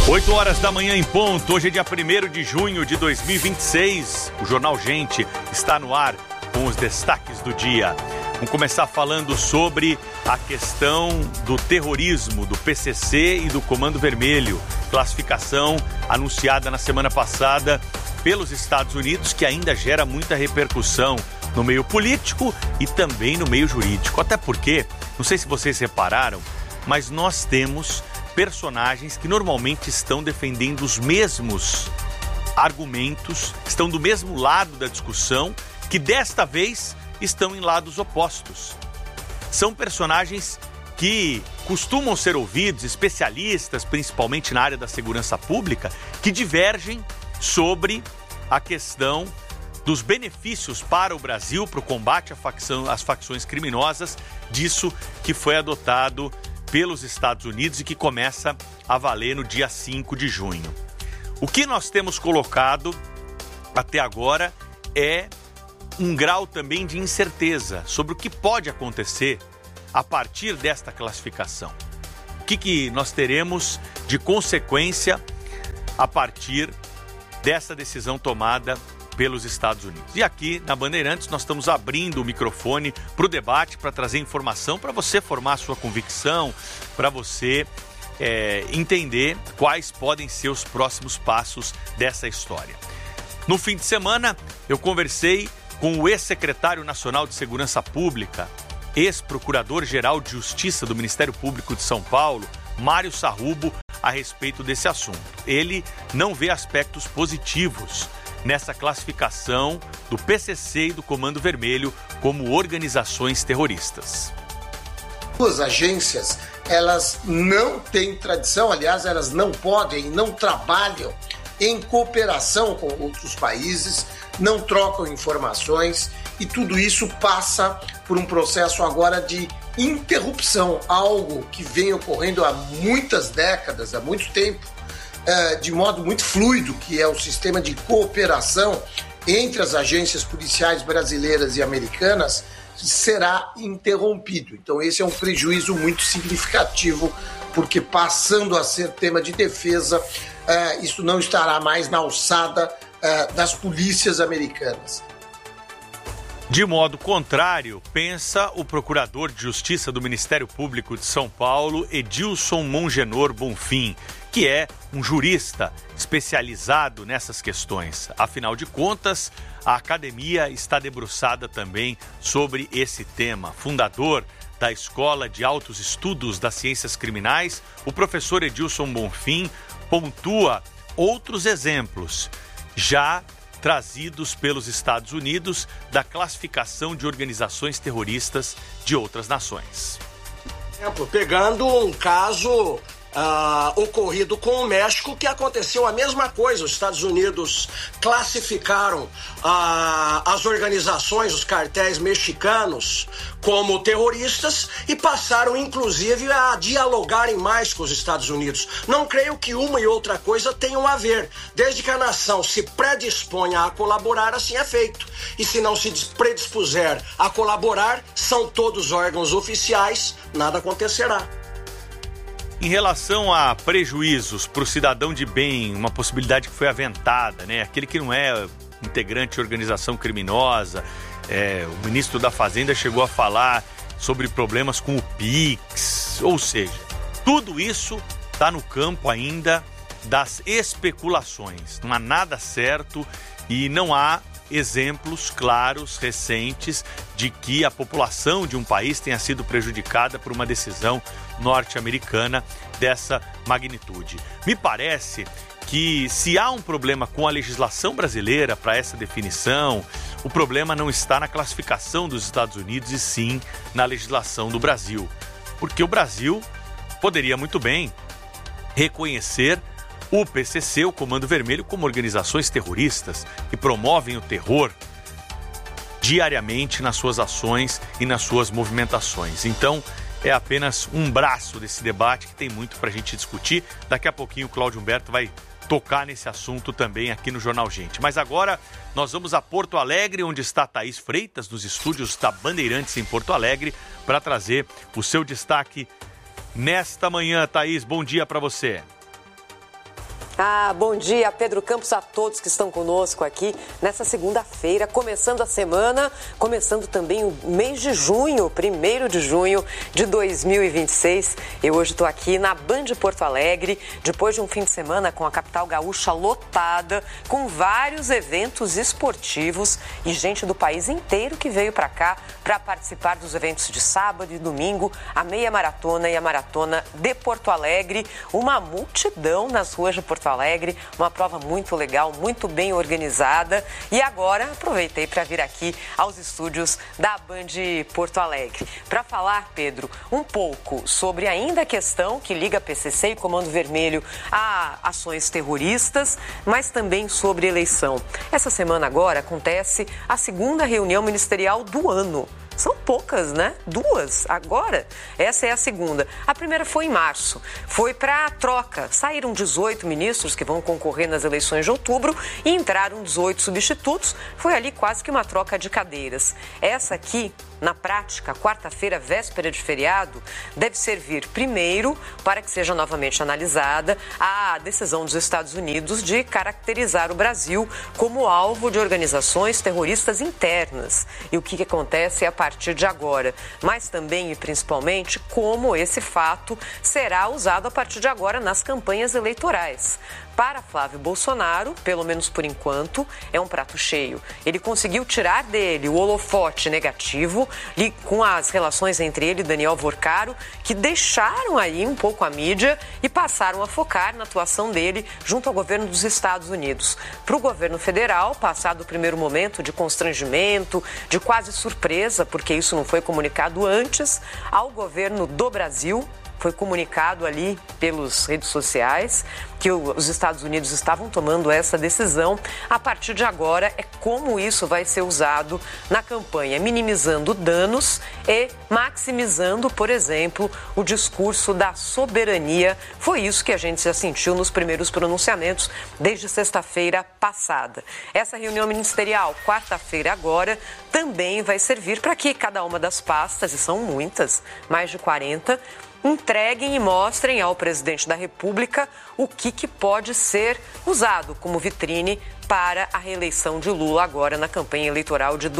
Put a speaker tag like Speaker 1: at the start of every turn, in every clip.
Speaker 1: 8 horas da manhã em ponto, hoje é dia 1º de junho de 2026, o Jornal Gente está no ar com os destaques do dia. Vamos começar falando sobre a questão do terrorismo, do PCC e do Comando Vermelho, classificação anunciada na semana passada pelos Estados Unidos, que ainda gera muita repercussão no meio político e também no meio jurídico, até porque, não sei se vocês repararam, mas nós temos personagens que normalmente estão defendendo os mesmos argumentos, estão do mesmo lado da discussão, que desta vez estão em lados opostos. São personagens que costumam ser ouvidos, especialistas, principalmente na área da segurança pública, que divergem sobre a questão dos benefícios para o Brasil, para o combate às facções criminosas, disso que foi adotado pelos Estados Unidos e que começa a valer no dia 5 de junho. O que nós temos colocado até agora é um grau também de incerteza sobre o que pode acontecer a partir desta classificação. O que nós teremos de consequência a partir dessa decisão tomada pelos Estados Unidos. E aqui na Bandeirantes nós estamos abrindo o microfone para o debate, para trazer informação, para você formar a sua convicção, para você entender quais podem ser os próximos passos dessa história. No fim de semana eu conversei com o ex-secretário nacional de Segurança Pública, ex-procurador-geral de Justiça do Ministério Público de São Paulo, Mário Sarrubo, a respeito desse assunto. Ele não vê aspectos positivos nessa classificação do PCC e do Comando Vermelho como organizações terroristas.
Speaker 2: As agências, elas não têm tradição, aliás, elas não podem, não trabalham em cooperação com outros países, não trocam informações e tudo isso passa por um processo agora de interrupção, algo que vem ocorrendo há muitas décadas, há muito tempo, de modo muito fluido, que é o sistema de cooperação entre as agências policiais brasileiras e americanas, será interrompido. Então esse é um prejuízo muito significativo, porque passando a ser tema de defesa, isso não estará mais na alçada das polícias americanas.
Speaker 1: De modo contrário, pensa o procurador de Justiça do Ministério Público de São Paulo, Edilson Mongenor Bonfim, que é um jurista especializado nessas questões. Afinal de contas, a academia está debruçada também sobre esse tema. Fundador da Escola de Altos Estudos das Ciências Criminais, o professor Edilson Bonfim pontua outros exemplos já trazidos pelos Estados Unidos da classificação de organizações terroristas de outras nações.
Speaker 3: Pegando um caso ocorrido com o México, que aconteceu a mesma coisa. Os Estados Unidos classificaram as organizações, os cartéis mexicanos como terroristas e passaram inclusive a dialogarem mais com os Estados Unidos. Não creio que uma e outra coisa tenham a ver. Desde que a nação se predisponha a colaborar, assim é feito. E se não se predispuser a colaborar, são todos órgãos oficiais, nada acontecerá.
Speaker 1: Em relação a prejuízos para o cidadão de bem, uma possibilidade que foi aventada, né? Aquele que não é integrante de organização criminosa, o ministro da Fazenda chegou a falar sobre problemas com o Pix, ou seja, tudo isso está no campo ainda das especulações. Não há nada certo e não há exemplos claros, recentes, de que a população de um país tenha sido prejudicada por uma decisão norte-americana dessa magnitude. Me parece que se há um problema com a legislação brasileira para essa definição, o problema não está na classificação dos Estados Unidos e sim na legislação do Brasil. Porque o Brasil poderia muito bem reconhecer o PCC, o Comando Vermelho, como organizações terroristas que promovem o terror diariamente nas suas ações e nas suas movimentações. Então, é apenas um braço desse debate que tem muito para a gente discutir. Daqui a pouquinho o Cláudio Humberto vai tocar nesse assunto também aqui no Jornal Gente. Mas agora nós vamos a Porto Alegre, onde está Thaís Freitas, nos estúdios da Bandeirantes em Porto Alegre, para trazer o seu destaque nesta manhã. Thaís, bom dia para você.
Speaker 4: Bom dia, Pedro Campos, a todos que estão conosco aqui nessa segunda-feira, começando a semana, começando também o mês de junho, 1º de junho de 2026. Eu hoje estou aqui na Band Porto Alegre, depois de um fim de semana com a capital gaúcha lotada, com vários eventos esportivos e gente do país inteiro que veio para cá para participar dos eventos de sábado e domingo, a meia maratona e a maratona de Porto Alegre, uma multidão nas ruas de Porto Alegre, uma prova muito legal, muito bem organizada. E agora aproveitei para vir aqui aos estúdios da Band Porto Alegre para falar, Pedro, um pouco sobre ainda a questão que liga PCC e Comando Vermelho a ações terroristas, mas também sobre eleição. Essa semana agora acontece a segunda reunião ministerial do ano. São poucas, né? 2 agora. Essa é a segunda. A primeira foi em março. Foi para a troca. Saíram 18 ministros que vão concorrer nas eleições de outubro e entraram 18 substitutos. Foi ali quase que uma troca de cadeiras. Essa aqui, na prática, quarta-feira, véspera de feriado, deve servir primeiro para que seja novamente analisada a decisão dos Estados Unidos de caracterizar o Brasil como alvo de organizações terroristas internas. E o que acontece a partir de agora, mas também e principalmente como esse fato será usado a partir de agora nas campanhas eleitorais. Para Flávio Bolsonaro, pelo menos por enquanto, é um prato cheio. Ele conseguiu tirar dele o holofote negativo e com as relações entre ele e Daniel Vorcaro, que deixaram aí um pouco a mídia e passaram a focar na atuação dele junto ao governo dos Estados Unidos. Para o governo federal, passado o primeiro momento de constrangimento, de quase surpresa, porque isso não foi comunicado antes, ao governo do Brasil, foi comunicado ali pelas redes sociais que os Estados Unidos estavam tomando essa decisão. A partir de agora é como isso vai ser usado na campanha, minimizando danos e maximizando, por exemplo, o discurso da soberania. Foi isso que a gente já sentiu nos primeiros pronunciamentos desde sexta-feira passada. Essa reunião ministerial, quarta-feira agora, também vai servir para que cada uma das pastas, e são muitas, mais de 40, entreguem e mostrem ao presidente da República o que pode ser usado como vitrine para a reeleição de Lula agora na campanha eleitoral de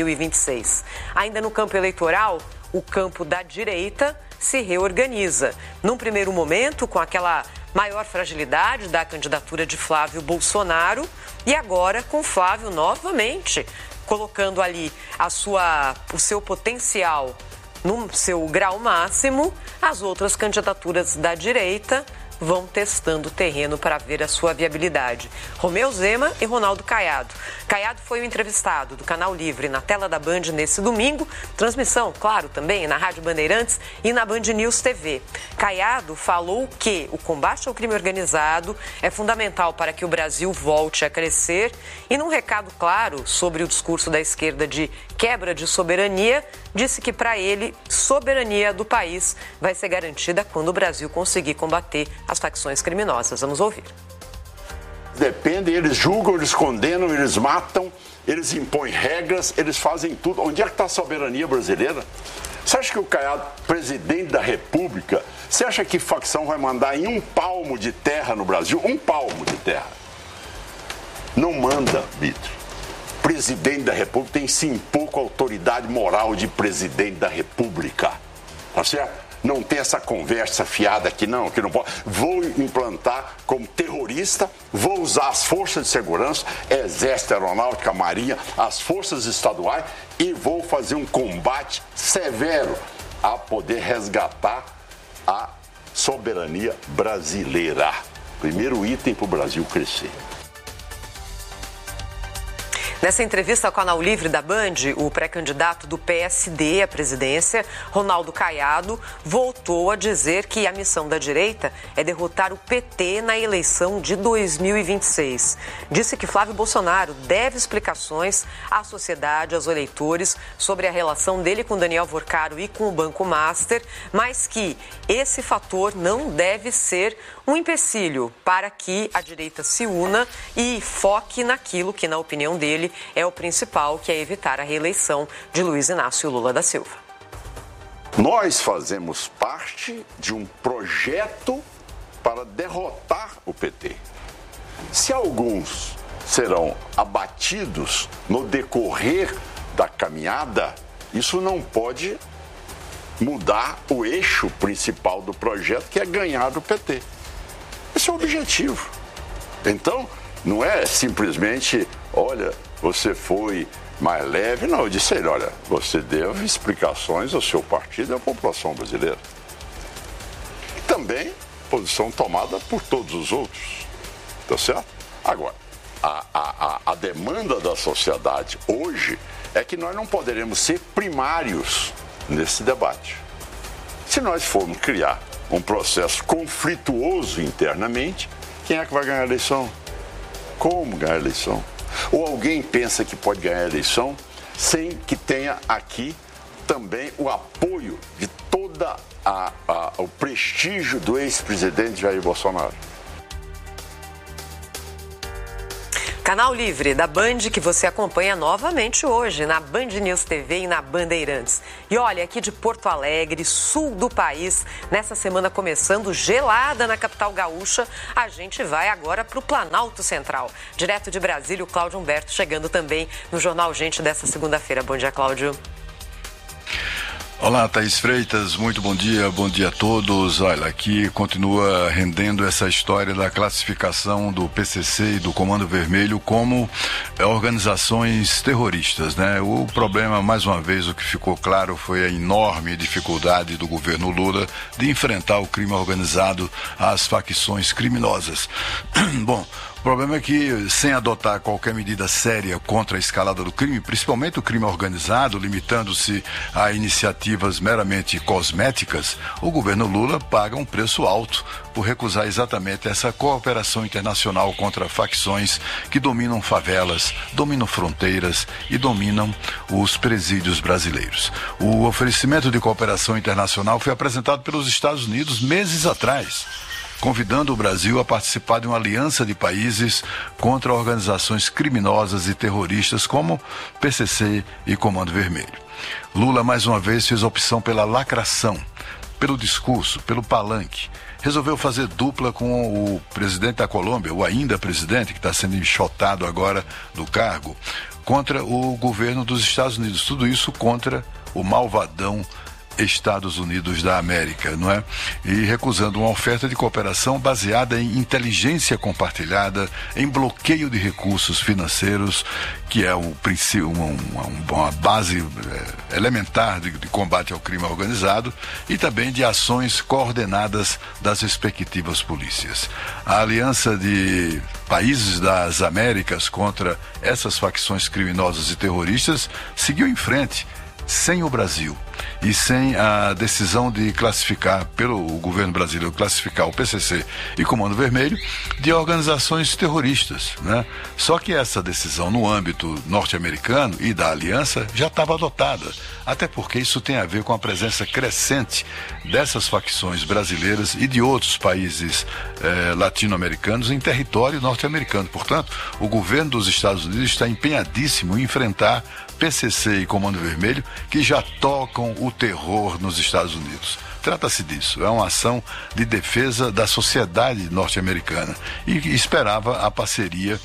Speaker 4: 2026. Ainda no campo eleitoral, o campo da direita se reorganiza. Num primeiro momento, com aquela maior fragilidade da candidatura de Flávio Bolsonaro, e agora com Flávio novamente colocando ali o seu potencial no seu grau máximo. As outras candidaturas da direita vão testando o terreno para ver a sua viabilidade. Romeu Zema e Ronaldo Caiado. Caiado foi o entrevistado do Canal Livre na tela da Band nesse domingo. Transmissão, claro, também na Rádio Bandeirantes e na Band News TV. Caiado falou que o combate ao crime organizado é fundamental para que o Brasil volte a crescer e, num recado claro sobre o discurso da esquerda de quebra de soberania, disse que, para ele, soberania do país vai ser garantida quando o Brasil conseguir combater as facções criminosas. Vamos ouvir.
Speaker 5: Depende, eles julgam, eles condenam, eles matam, eles impõem regras, eles fazem tudo. Onde é que está a soberania brasileira? Você acha que o Caiado, presidente da República, você acha que facção vai mandar em 1 palmo de terra no Brasil? 1 palmo de terra. Não manda, Vitor. Presidente da República tem sim pouco autoridade moral de presidente da República. Tá certo? Não tem essa conversa fiada aqui, não, que não pode. Vou implantar como terrorista, vou usar as forças de segurança, Exército, Aeronáutica, Marinha, as forças estaduais e vou fazer um combate severo a poder resgatar a soberania brasileira. Primeiro item para o Brasil crescer.
Speaker 4: Nessa entrevista ao Canal Livre da Band, o pré-candidato do PSD à presidência, Ronaldo Caiado, voltou a dizer que a missão da direita é derrotar o PT na eleição de 2026. Disse que Flávio Bolsonaro deve explicações à sociedade, aos eleitores, sobre a relação dele com Daniel Vorcaro e com o Banco Master, mas que esse fator não deve ser um empecilho para que a direita se una e foque naquilo que, na opinião dele, é o principal, que é evitar a reeleição de Luiz Inácio Lula da Silva.
Speaker 5: Nós fazemos parte de um projeto para derrotar o PT. Se alguns serão abatidos no decorrer da caminhada, isso não pode mudar o eixo principal do projeto, que é ganhar do PT. Esse é o objetivo. Então, não é simplesmente, olha, você foi mais leve. Não, eu disse a ele, olha, você deu explicações ao seu partido e à população brasileira. E também posição tomada por todos os outros. Tá certo? Agora, a demanda da sociedade hoje é que nós não poderemos ser primários nesse debate. Se nós formos criar um processo conflituoso internamente, quem é que vai ganhar a eleição? Como ganhar a eleição? Ou alguém pensa que pode ganhar a eleição sem que tenha aqui também o apoio de toda o prestígio do ex-presidente Jair Bolsonaro?
Speaker 4: Canal Livre da Band, que você acompanha novamente hoje na Band News TV e na Bandeirantes. E olha, aqui de Porto Alegre, sul do país, nessa semana começando gelada na capital gaúcha, a gente vai agora para o Planalto Central. Direto de Brasília, o Cláudio Humberto chegando também no Jornal Gente dessa segunda-feira. Bom dia, Cláudio.
Speaker 6: Olá, Thaís Freitas, muito bom dia a todos. Olha, aqui continua rendendo essa história da classificação do PCC e do Comando Vermelho como organizações terroristas, né? O problema, mais uma vez, o que ficou claro foi a enorme dificuldade do governo Lula de enfrentar o crime organizado, as facções criminosas. Bom, o problema é que, sem adotar qualquer medida séria contra a escalada do crime, principalmente o crime organizado, limitando-se a iniciativas meramente cosméticas, o governo Lula paga um preço alto por recusar exatamente essa cooperação internacional contra facções que dominam favelas, dominam fronteiras e dominam os presídios brasileiros. O oferecimento de cooperação internacional foi apresentado pelos Estados Unidos meses atrás, convidando o Brasil a participar de uma aliança de países contra organizações criminosas e terroristas como PCC e Comando Vermelho. Lula, mais uma vez, fez opção pela lacração, pelo discurso, pelo palanque. Resolveu fazer dupla com o presidente da Colômbia, o ainda presidente, que está sendo enxotado agora do cargo, contra o governo dos Estados Unidos. Tudo isso contra o malvadão Estados Unidos da América, não é? E recusando uma oferta de cooperação baseada em inteligência compartilhada, em bloqueio de recursos financeiros, que é um princípio, uma base elementar de combate ao crime organizado, e também de ações coordenadas das respectivas polícias. A aliança de países das Américas contra essas facções criminosas e terroristas seguiu em frente, sem o Brasil e sem a decisão de classificar, pelo governo brasileiro, classificar o PCC e Comando Vermelho de organizações terroristas, né? Só que essa decisão no âmbito norte-americano e da aliança já estava adotada, até porque isso tem a ver com a presença crescente dessas facções brasileiras e de outros países latino-americanos em território norte-americano. Portanto, o governo dos Estados Unidos está empenhadíssimo em enfrentar PCC e Comando Vermelho, que já tocam o terror nos Estados Unidos. Trata-se disso, é uma ação de defesa da sociedade norte-americana e esperava a parceria,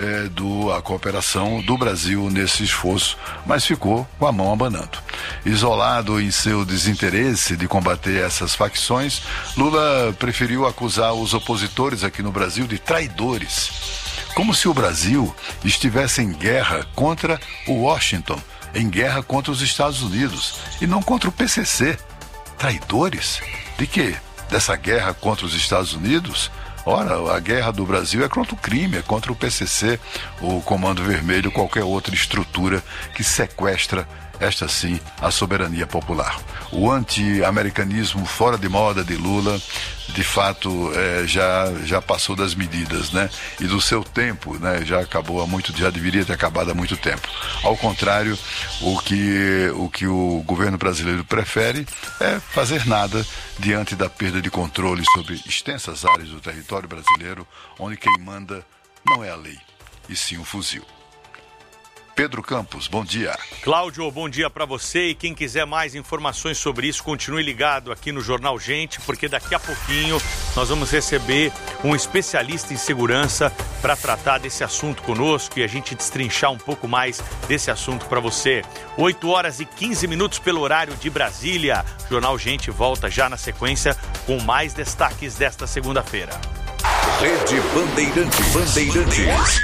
Speaker 6: a cooperação do Brasil nesse esforço, mas ficou com a mão abanando. Isolado em seu desinteresse de combater essas facções, Lula preferiu acusar os opositores aqui no Brasil de traidores, como se o Brasil estivesse em guerra contra o Washington, em guerra contra os Estados Unidos e não contra o PCC. Traidores? De quê? Dessa guerra contra os Estados Unidos? Ora, a guerra do Brasil é contra o crime, é contra o PCC, o Comando Vermelho, qualquer outra estrutura que sequestra, esta sim, a soberania popular. O anti-americanismo fora de moda de Lula, de fato, já passou das medidas, né? E do seu tempo, né? Já deveria ter acabado há muito tempo. Ao contrário, o que o governo brasileiro prefere é fazer nada diante da perda de controle sobre extensas áreas do território brasileiro, onde quem manda não é a lei, e sim o fuzil. Pedro Campos, bom dia.
Speaker 1: Cláudio, bom dia para você, e quem quiser mais informações sobre isso, continue ligado aqui no Jornal Gente, porque daqui a pouquinho nós vamos receber um especialista em segurança para tratar desse assunto conosco e a gente destrinchar um pouco mais desse assunto para você. 8h15 pelo horário de Brasília. Jornal Gente volta já na sequência com mais destaques desta segunda-feira.
Speaker 7: Rede Bandeirantes.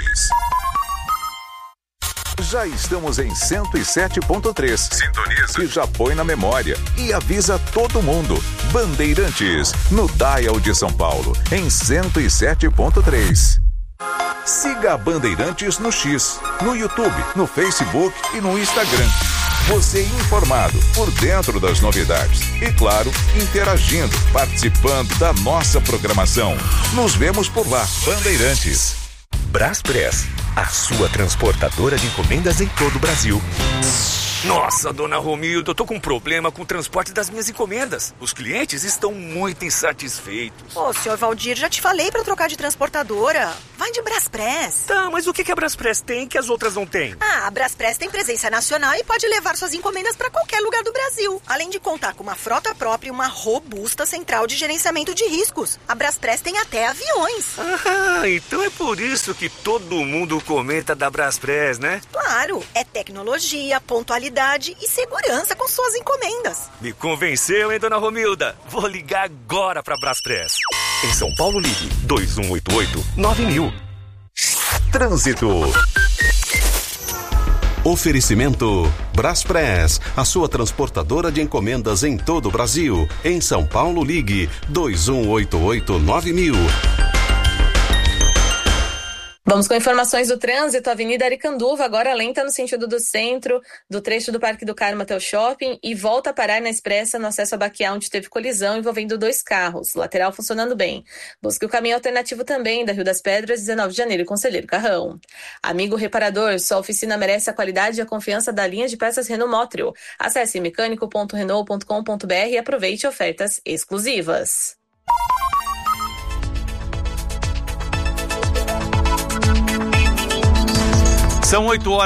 Speaker 7: Já estamos em 107.3. Sintoniza. E já põe na memória e avisa todo mundo. Bandeirantes, no Dial de São Paulo, em 107.3. Siga a Bandeirantes no X, no YouTube, no Facebook e no Instagram. Você informado, por dentro das novidades. E claro, interagindo, participando da nossa programação. Nos vemos por lá, Bandeirantes.
Speaker 8: Braspress, a sua transportadora de encomendas em todo o Brasil.
Speaker 9: Nossa, dona Romilda, eu tô com um problema com o transporte das minhas encomendas. Os clientes estão muito insatisfeitos.
Speaker 10: Ô, senhor Valdir, já te falei pra trocar de transportadora. Vai de Braspress.
Speaker 9: Tá, mas o que a Braspress tem que as outras não têm?
Speaker 10: A Braspress tem presença nacional e pode levar suas encomendas pra qualquer lugar do Brasil. Além de contar com uma frota própria e uma robusta central de gerenciamento de riscos. A Braspress tem até aviões.
Speaker 9: Ah, então é por isso que todo mundo comenta da Braspress, né?
Speaker 10: Claro, é tecnologia, pontualidade e segurança com suas encomendas.
Speaker 9: Me convenceu, hein, dona Romilda? Vou ligar agora pra Braspress.
Speaker 8: Em São Paulo, ligue 2188-9000. Trânsito. Oferecimento Braspress, a sua transportadora de encomendas em todo o Brasil. Em São Paulo, ligue 2188-9000.
Speaker 11: Vamos com informações do trânsito. A Avenida Aricanduva agora lenta no sentido do centro, do trecho do Parque do Carmo até o shopping, e volta a parar na Expressa no acesso a Baquiá, onde teve colisão envolvendo 2 carros. Lateral funcionando bem. Busque o caminho alternativo também da Rio das Pedras, 19 de janeiro, Conselheiro Carrão. Amigo reparador, sua oficina merece a qualidade e a confiança da linha de peças Renault Motril. Acesse mecânico.renault.com.br e aproveite ofertas exclusivas.
Speaker 1: São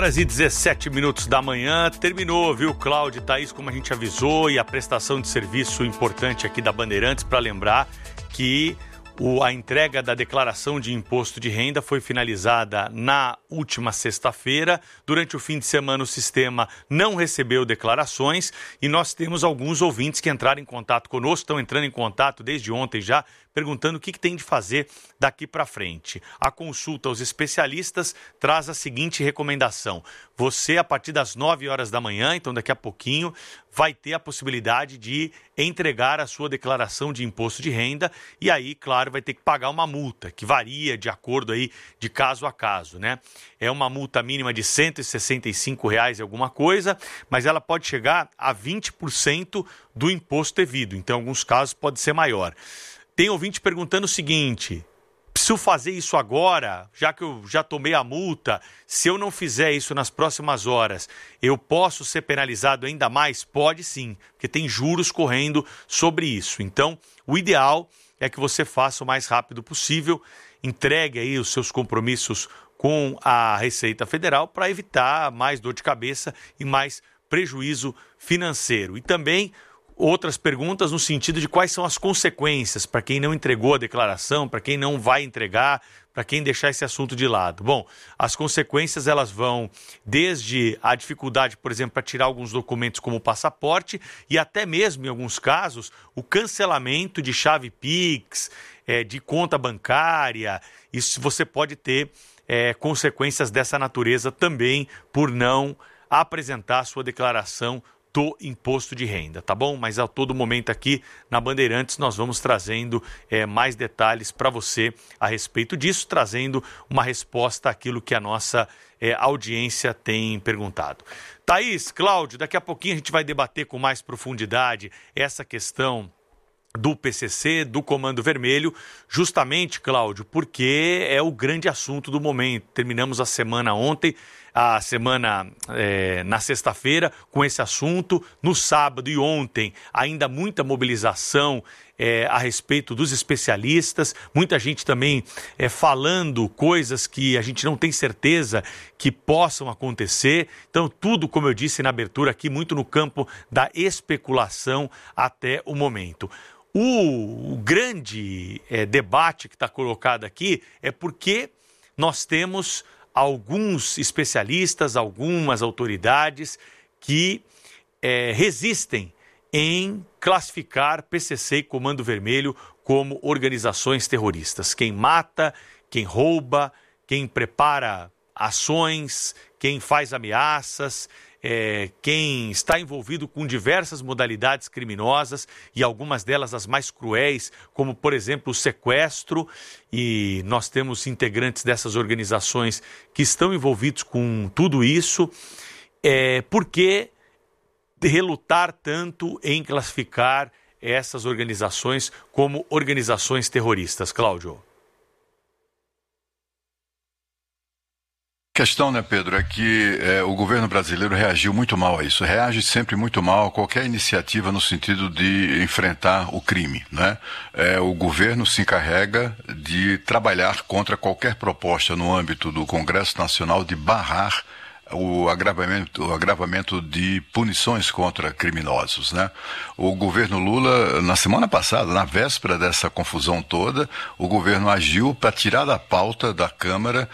Speaker 1: 8h17 da manhã, terminou, viu, Cláudio e Thaís, como a gente avisou, e a prestação de serviço importante aqui da Bandeirantes, para lembrar que a entrega da declaração de imposto de renda foi finalizada na última sexta-feira. Durante o fim de semana o sistema não recebeu declarações e nós temos alguns ouvintes que entraram em contato conosco, estão entrando em contato desde ontem já, perguntando o que tem de fazer daqui para frente. A consulta aos especialistas traz a seguinte recomendação: você, a partir das 9 horas da manhã, então daqui a pouquinho, vai ter a possibilidade de entregar a sua declaração de imposto de renda e aí, claro, vai ter que pagar uma multa, que varia de acordo aí de caso a caso, né? É uma multa mínima de R$ 165 e alguma coisa, mas ela pode chegar a 20% do imposto devido, então em alguns casos pode ser maior. Tem ouvinte perguntando o seguinte: preciso fazer isso agora, já que eu já tomei a multa? Se eu não fizer isso nas próximas horas, eu posso ser penalizado ainda mais? Pode sim, porque tem juros correndo sobre isso. Então, o ideal é que você faça o mais rápido possível, entregue aí os seus compromissos com a Receita Federal para evitar mais dor de cabeça e mais prejuízo financeiro. E também outras perguntas no sentido de quais são as consequências para quem não entregou a declaração, para quem não vai entregar, para quem deixar esse assunto de lado. Bom, as consequências elas vão desde a dificuldade, por exemplo, para tirar alguns documentos como o passaporte e até mesmo, em alguns casos, o cancelamento de chave Pix, de conta bancária. Isso você pode ter consequências dessa natureza também por não apresentar a sua declaração do imposto de renda, tá bom? Mas a todo momento aqui na Bandeirantes nós vamos trazendo mais detalhes para você a respeito disso, trazendo uma resposta àquilo que a nossa audiência tem perguntado. Thaís, Cláudio, daqui a pouquinho a gente vai debater com mais profundidade essa questão do PCC, do Comando Vermelho, justamente, Cláudio, porque é o grande assunto do momento. Terminamos a semana ontem a semana na sexta-feira com esse assunto. No sábado e ontem, ainda muita mobilização a respeito dos especialistas, muita gente também falando coisas que a gente não tem certeza que possam acontecer. Então, tudo, como eu disse na abertura aqui, muito no campo da especulação até o momento. O grande debate que está colocado aqui é porque nós temos alguns especialistas, algumas autoridades que resistem em classificar PCC e Comando Vermelho como organizações terroristas. Quem mata, quem rouba, quem prepara ações, quem faz ameaças, quem está envolvido com diversas modalidades criminosas e algumas delas as mais cruéis, como, por exemplo, o sequestro. E nós temos integrantes dessas organizações que estão envolvidos com tudo isso. Por que relutar tanto em classificar essas organizações como organizações terroristas, Cláudio?
Speaker 6: A questão, né, Pedro, é que o governo brasileiro reagiu muito mal a isso. Reage sempre muito mal a qualquer iniciativa no sentido de enfrentar o crime, né? O governo se encarrega de trabalhar contra qualquer proposta no âmbito do Congresso Nacional de barrar o agravamento de punições contra criminosos, né? O governo Lula, na semana passada, na véspera dessa confusão toda, o governo agiu para tirar da pauta da Câmara